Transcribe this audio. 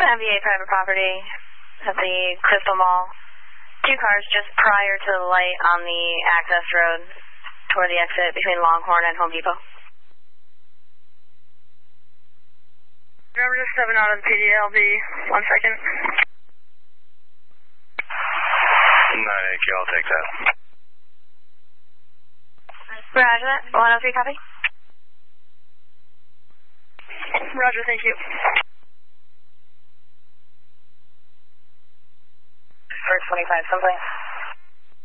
MVA private property at the Crystal Mall. 2 cars just prior to the light on the access road toward the exit between Longhorn and Home Depot. Driver just 7 out of the PDLB. 1 second. 9AQ, I'll take that. Roger that. 103, copy. Roger, thank you. First 25, something.